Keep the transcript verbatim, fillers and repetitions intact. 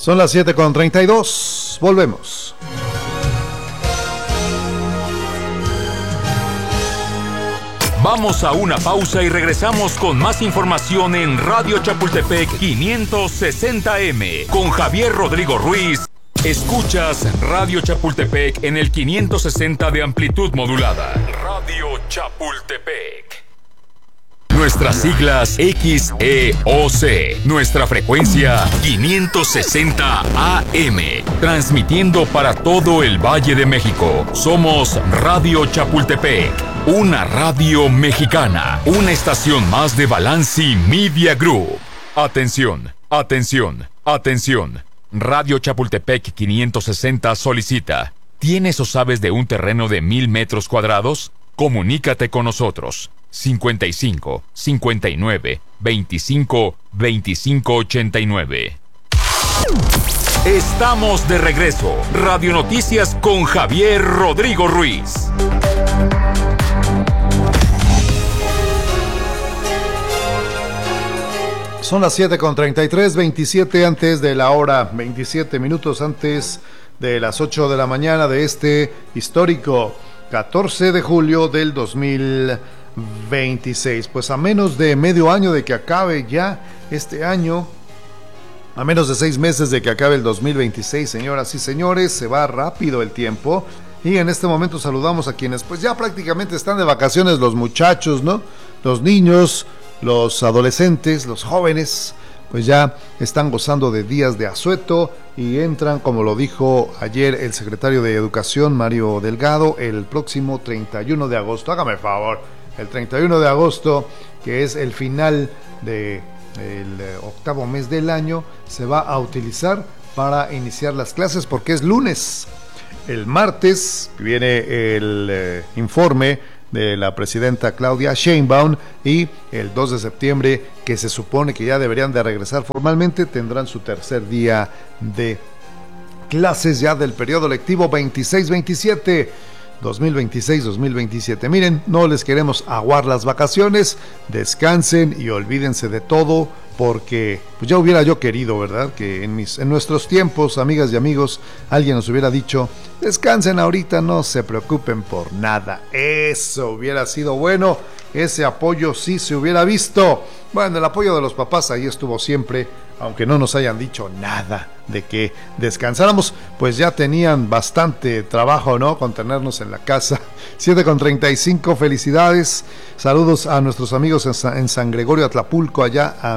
Son las siete con treinta y dos. Volvemos. Vamos a una pausa y regresamos con más información en Radio Chapultepec quinientos sesenta eme con Javier Rodrigo Ruiz. Escuchas Radio Chapultepec en el quinientos sesenta de amplitud modulada. Radio Chapultepec. Nuestras siglas X E O C. Nuestra frecuencia quinientos sesenta A M. Transmitiendo para todo el Valle de México. Somos Radio Chapultepec. Una radio mexicana. Una estación más de Balanci Media Group. Atención, atención, atención. Radio Chapultepec quinientos sesenta solicita. ¿Tienes o sabes de un terreno de mil metros cuadrados? Comunícate con nosotros. cincuenta y cinco, cincuenta y nueve, veinticinco, veinticinco ochenta y nueve. Estamos de regreso. Radio Noticias con Javier Rodrigo Ruiz. Son las siete con treinta y tres, veintisiete antes de la hora, veintisiete minutos antes de las ocho de la mañana de este histórico catorce de julio del dos mil veintiséis. Pues a menos de medio año de que acabe ya este año, a menos de seis meses de que acabe el dos mil veintiséis, señoras y señores, se va rápido el tiempo. Y en este momento saludamos a quienes pues ya prácticamente están de vacaciones, los muchachos, ¿no? Los niños, los adolescentes, los jóvenes, pues ya están gozando de días de asueto y entran, como lo dijo ayer el secretario de Educación, Mario Delgado, el próximo treinta y uno de agosto. Hágame el favor, el treinta y uno de agosto, que es el final del octavo mes del año, se va a utilizar para iniciar las clases porque es lunes. El martes viene el eh, informe de la presidenta Claudia Sheinbaum y el dos de septiembre, que se supone que ya deberían de regresar formalmente, tendrán su tercer día de clases ya del periodo lectivo veintiséis veintisiete, dos mil veintiséis dos mil veintisiete. Miren, no les queremos aguar las vacaciones, descansen y olvídense de todo, porque pues ya hubiera yo querido, ¿verdad?, que en, mis, en nuestros tiempos, amigas y amigos, alguien nos hubiera dicho, descansen ahorita, no se preocupen por nada. Eso hubiera sido bueno, ese apoyo sí se hubiera visto. Bueno, el apoyo de los papás ahí estuvo siempre, aunque no nos hayan dicho nada de que descansáramos, pues ya tenían bastante trabajo, ¿no?, con tenernos en la casa. siete con treinta y cinco, felicidades, saludos a nuestros amigos en San, en San Gregorio Atlapulco, allá a